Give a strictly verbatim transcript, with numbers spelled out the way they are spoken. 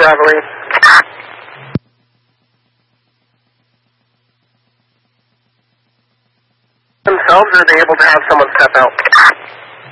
Bravo eight. Themselves, or are they able to have someone step out?